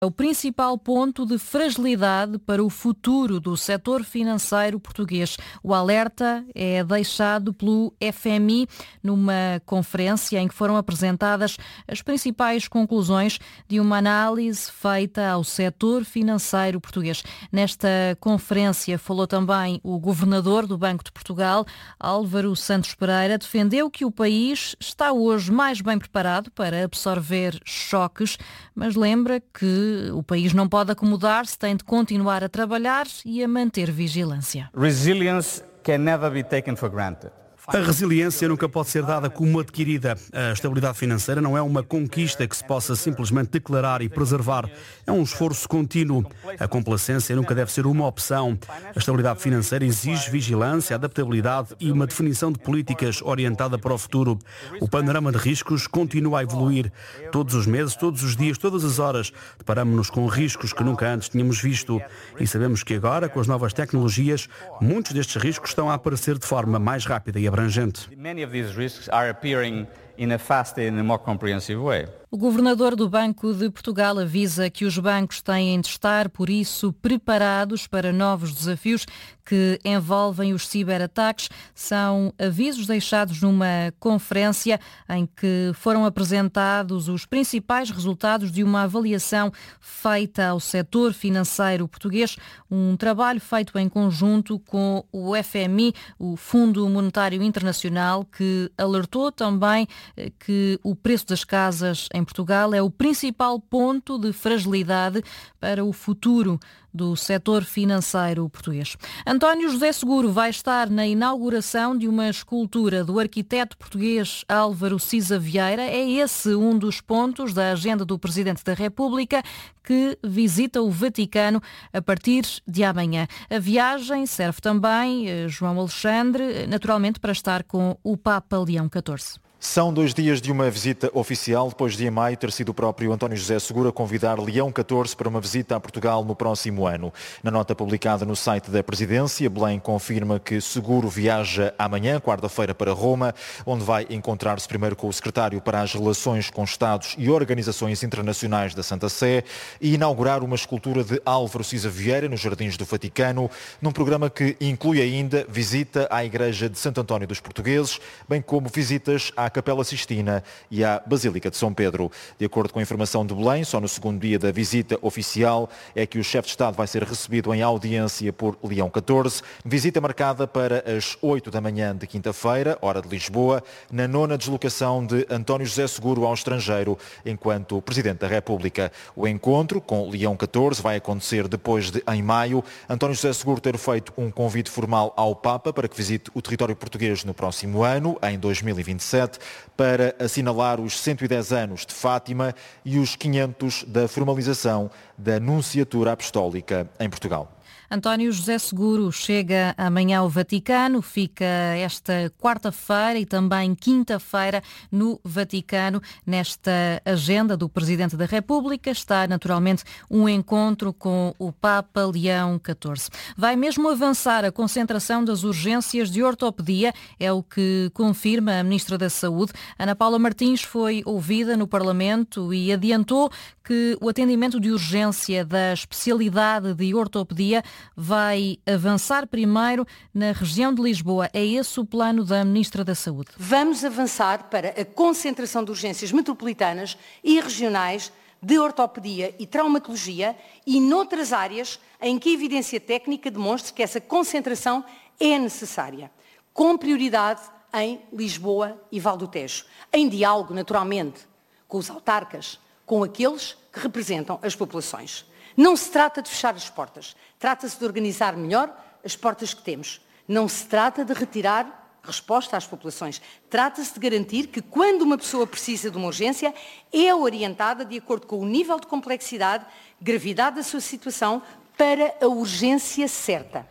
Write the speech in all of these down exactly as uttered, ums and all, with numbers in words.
O principal ponto de fragilidade para o futuro do setor financeiro português. O alerta é deixado pelo F M I numa conferência em que foram apresentadas as principais conclusões de uma análise feita ao setor financeiro português. Nesta conferência falou também o governador do Banco de Portugal, Álvaro Santos Pereira, defendeu que o país está hoje mais bem preparado para absorver choques, mas lembra que o país não pode acomodar-se, tem de continuar a trabalhar e a manter vigilância. Resilience can never be taken for granted. A resiliência nunca pode ser dada como adquirida. A estabilidade financeira não é uma conquista que se possa simplesmente declarar e preservar. É um esforço contínuo. A complacência nunca deve ser uma opção. A estabilidade financeira exige vigilância, adaptabilidade e uma definição de políticas orientada para o futuro. O panorama de riscos continua a evoluir. Todos os meses, todos os dias, todas as horas, deparamos-nos com riscos que nunca antes tínhamos visto. E sabemos que agora, com as novas tecnologias, muitos destes riscos estão a aparecer de forma mais rápida e abrangente. Many of these risks are appearing in a faster and a more comprehensive way. O governador do Banco de Portugal avisa que os bancos têm de estar, por isso, preparados para novos desafios que envolvem os ciberataques. São avisos deixados numa conferência em que foram apresentados os principais resultados de uma avaliação feita ao setor financeiro português, um trabalho feito em conjunto com o F M I, o Fundo Monetário Internacional, que alertou também que o preço das casas em Portugal é o principal ponto de fragilidade para o futuro do setor financeiro português. António José Seguro vai estar na inauguração de uma escultura do arquiteto português Álvaro Siza Vieira. É esse um dos pontos da agenda do Presidente da República, que visita o Vaticano a partir de amanhã. A viagem serve também, João Alexandre, naturalmente para estar com o Papa Leão catorze. São dois dias de uma visita oficial, depois de em maio ter sido o próprio António José Seguro a convidar Leão catorze para uma visita a Portugal no próximo ano. Na nota publicada no site da Presidência, Belém confirma que Seguro viaja amanhã, quarta-feira, para Roma, onde vai encontrar-se primeiro com o secretário para as Relações com Estados e Organizações Internacionais da Santa Sé e inaugurar uma escultura de Álvaro Siza Vieira nos Jardins do Vaticano, num programa que inclui ainda visita à Igreja de Santo António dos Portugueses, bem como visitas à Capela Sistina e à Basílica de São Pedro. De acordo com a informação de Belém, só no segundo dia da visita oficial é que o chefe de Estado vai ser recebido em audiência por Leão catorze, visita marcada para as oito da manhã de quinta-feira, hora de Lisboa, na nona deslocação de António José Seguro ao estrangeiro, enquanto Presidente da República. O encontro com Leão catorze vai acontecer depois de, em maio, António José Seguro ter feito um convite formal ao Papa para que visite o território português no próximo ano, em dois mil e vinte e sete, para assinalar os cento e dez anos de Fátima e os quinhentos da formalização da Nunciatura Apostólica em Portugal. António José Seguro chega amanhã ao Vaticano, fica esta quarta-feira e também quinta-feira no Vaticano. Nesta agenda do Presidente da República está naturalmente um encontro com o Papa Leão catorze. Vai mesmo avançar a concentração das urgências de ortopedia, é o que confirma a Ministra da Saúde. Ana Paula Martins foi ouvida no Parlamento e adiantou que o atendimento de urgência da especialidade de ortopedia vai avançar primeiro na região de Lisboa. É esse o plano da Ministra da Saúde. Vamos avançar para a concentração de urgências metropolitanas e regionais de ortopedia e traumatologia e noutras áreas em que a evidência técnica demonstre que essa concentração é necessária, com prioridade em Lisboa e Val do Tejo, em diálogo, naturalmente, com os autarcas, com aqueles que representam as populações. Não se trata de fechar as portas, trata-se de organizar melhor as portas que temos. Não se trata de retirar resposta às populações. Trata-se de garantir que, quando uma pessoa precisa de uma urgência, é orientada de acordo com o nível de complexidade, gravidade da sua situação, para a urgência certa.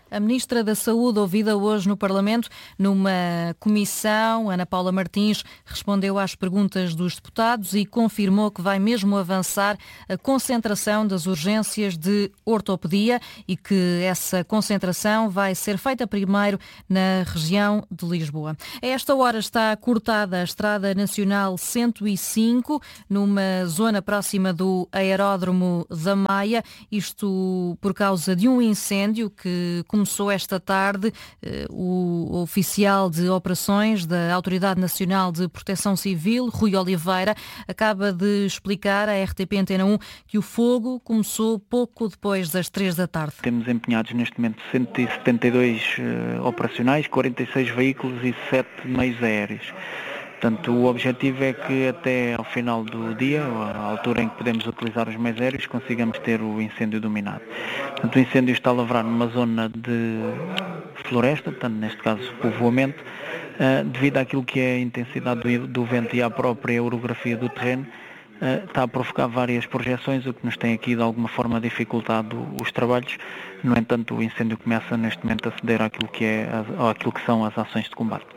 A Ministra da Saúde, ouvida hoje no Parlamento, numa comissão, Ana Paula Martins, respondeu às perguntas dos deputados e confirmou que vai mesmo avançar a concentração das urgências de ortopedia e que essa concentração vai ser feita primeiro na região de Lisboa. A esta hora está cortada a Estrada Nacional cento e cinco, numa zona próxima do Aeródromo da Maia, isto por causa de um incêndio que começou esta tarde. O oficial de operações da Autoridade Nacional de Proteção Civil, Rui Oliveira, acaba de explicar à R T P Antena um que o fogo começou pouco depois das três da tarde. Temos empenhados neste momento cento e setenta e dois uh, operacionais, quarenta e seis veículos e sete meios aéreos. Portanto, o objetivo é que até ao final do dia, a altura em que podemos utilizar os meios aéreos, consigamos ter o incêndio dominado. Portanto, o incêndio está a lavrar numa zona de floresta, portanto, neste caso povoamento, uh, devido àquilo que é a intensidade do, do vento e à própria orografia do terreno, uh, está a provocar várias projeções, o que nos tem aqui de alguma forma dificultado os trabalhos. No entanto, o incêndio começa neste momento a ceder àquilo que, é, àquilo que são as ações de combate.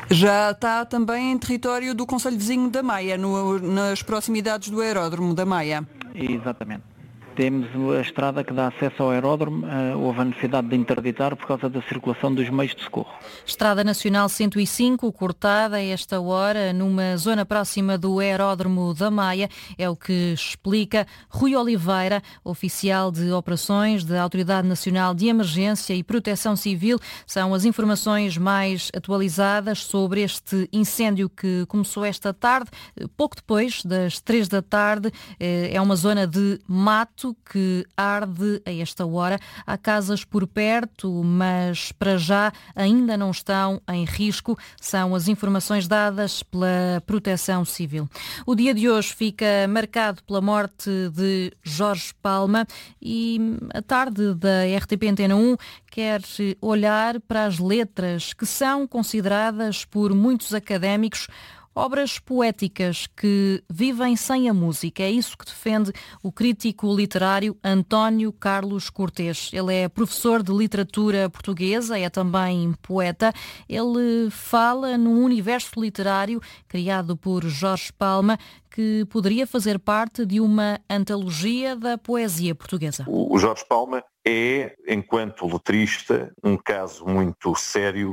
Já está também em território do Concelho Vizinho da Maia, no, nas proximidades do Aeródromo da Maia. Exatamente. Temos a estrada que dá acesso ao aeródromo, houve a necessidade de interditar por causa da circulação dos meios de socorro. Estrada Nacional cento e cinco, cortada a esta hora numa zona próxima do Aeródromo da Maia, é o que explica Rui Oliveira, oficial de operações da Autoridade Nacional de Emergência e Proteção Civil. São as informações mais atualizadas sobre este incêndio que começou esta tarde, pouco depois das três da tarde. É uma zona de mato que arde a esta hora. Há casas por perto, mas para já ainda não estão em risco. São as informações dadas pela Proteção Civil. O dia de hoje fica marcado pela morte de Jorge Palma e a tarde da R T P Antena um quer olhar para as letras que são consideradas por muitos académicos obras poéticas que vivem sem a música. É isso que defende o crítico literário António Carlos Cortês. Ele é professor de literatura portuguesa, é também poeta. Ele fala num universo literário criado por Jorge Palma que poderia fazer parte de uma antologia da poesia portuguesa. O Jorge Palma é, enquanto letrista, um caso muito sério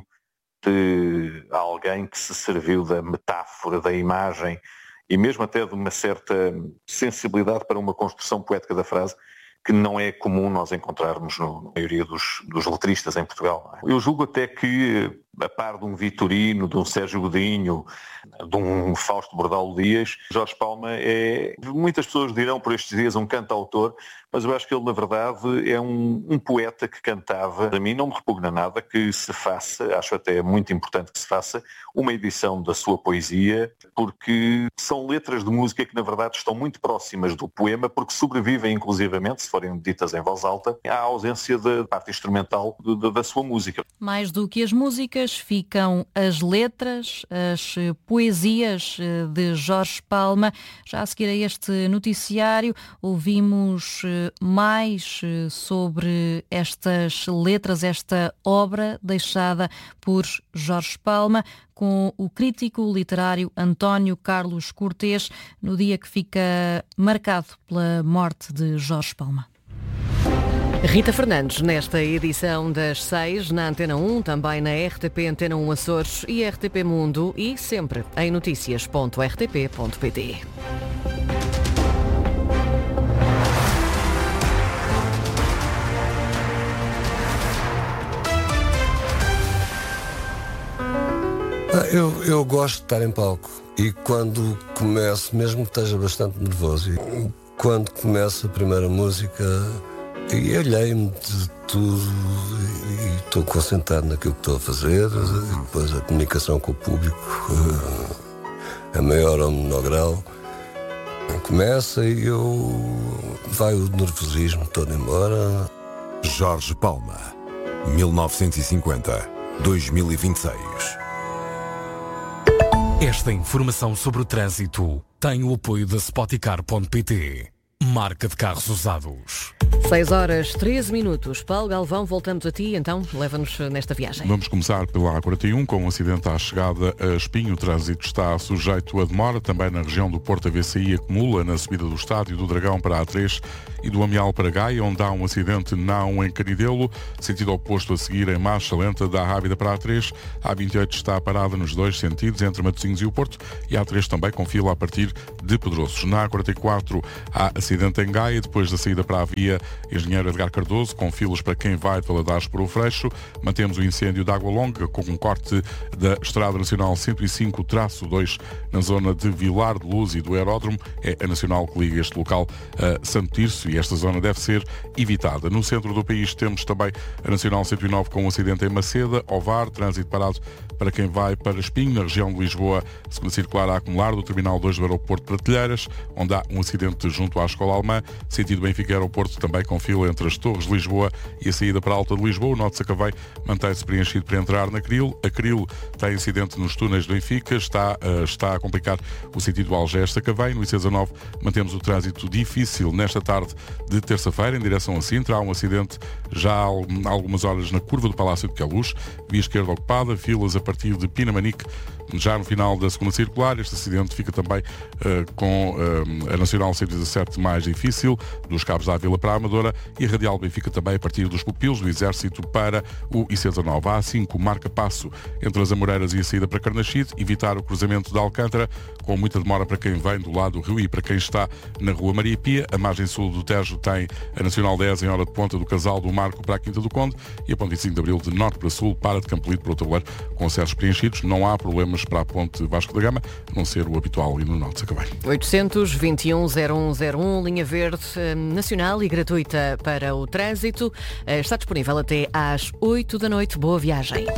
de alguém que se serviu da metáfora, da imagem e mesmo até de uma certa sensibilidade para uma construção poética da frase que não é comum nós encontrarmos no, na maioria dos, dos letristas em Portugal. Eu julgo até que, a par de um Vitorino, de um Sérgio Godinho, de um Fausto Bordalo Dias, Jorge Palma é, muitas pessoas dirão por estes dias, um cantautor, mas eu acho que ele, na verdade, é um, um poeta que cantava. A mim não me repugna nada que se faça, acho até muito importante que se faça, uma edição da sua poesia, porque são letras de música que, na verdade, estão muito próximas do poema, porque sobrevivem, inclusivamente, se forem ditas em voz alta, à ausência da parte instrumental de, de, da sua música. Mais do que as músicas, ficam as letras, as poesias de Jorge Palma. Já a seguir a este noticiário, ouvimos mais sobre estas letras, esta obra deixada por Jorge Palma, com o crítico literário António Carlos Cortês, no dia que fica marcado pela morte de Jorge Palma. Rita Fernandes, nesta edição das seis, na Antena um, também na R T P Antena um Açores e R T P Mundo e sempre em notícias ponto r t p ponto p t. Eu, eu gosto de estar em palco e quando começo, mesmo que esteja bastante nervoso, e quando começo a primeira música, e olhei-me de tudo e estou concentrado naquilo que estou a fazer, e depois a comunicação com o público, a maior ou menor grau, começa e eu vai o nervosismo todo embora. Jorge Palma, mil novecentos e cinquenta a dois mil e vinte e seis. Esta informação sobre o trânsito tem o apoio da Spoticar ponto p t. marca de carros usados. seis horas, treze minutos. Paulo Galvão, voltamos a ti, então, leva-nos nesta viagem. Vamos começar pela A quarenta e um, com um acidente à chegada a Espinho. O trânsito está sujeito a demora, também na região do Porto. A V C I acumula na subida do Estádio do Dragão para a A três e do Amial para Gaia, onde há um acidente não em Canidelo, sentido oposto a seguir em marcha lenta da Rábida para a A três. A A vinte e oito está parada nos dois sentidos, entre Matosinhos e o Porto, e a A três também com fila a partir de Pedroços. Na A quarenta e quatro há acidente em Gaia, depois da saída para a via Engenheiro Edgar Cardoso, com filas para quem vai de Valadares para o Freixo. Mantemos o incêndio de Água Longa, com um corte da Estrada Nacional cento e cinco traço dois na zona de Vilar de Luz e do Aeródromo. É a Nacional que liga este local a Santo Tirso e esta zona deve ser evitada. No centro do país temos também a Nacional cento e nove com um acidente em Maceda, Ovar, trânsito parado para quem vai para Espinho. Na região de Lisboa, segunda circular a acumular do Terminal dois do Aeroporto para Telheiras, onde há um acidente junto à Escola Alemã. Sentido Benfica-Aeroporto também com fila entre as Torres de Lisboa e a saída para a Alta de Lisboa. O nó de Sacavém mantém-se preenchido para entrar na Cril. A Cril tem incidente nos túneis de Benfica, está, uh, está a complicar o sentido Algés-Sacavém. No I C dezanove mantemos o trânsito difícil nesta tarde de terça-feira em direção a Sintra. Há um acidente já há algumas horas na curva do Palácio de Queluz, via esquerda ocupada, filas a partir de Pinamanique. Já no final da segunda circular, este acidente fica também uh, com uh, a Nacional cento e dezassete mais difícil, dos Cabos da Vila para a Amadora, e a Radial Benfica também a partir dos Pupilos do Exército para o I C dezanove. A A cinco marca passo entre as Amoreiras e a saída para Carnaxide, evitar o cruzamento de Alcântara, com muita demora para quem vem do lado do Rio e para quem está na Rua Maria Pia. A margem sul do Tejo tem a Nacional dez em hora de ponta do Casal do Marco para a Quinta do Conde, e a ponte vinte e cinco de Abril de norte para sul para de Campolide para o Tabuleiro, com acessos preenchidos. Não há problemas para a ponte Vasco da Gama, a não ser o habitual ali no norte de Sacavém. oitocentos, vinte e um, zero um zero um, linha verde nacional e gratuita para o trânsito. Está disponível até às oito da noite. Boa viagem.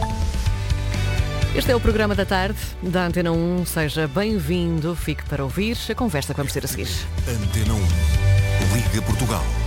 Este é o programa da tarde da Antena um. Seja bem-vindo. Fique para ouvir a conversa que vamos ter a seguir. Antena um. Liga Portugal.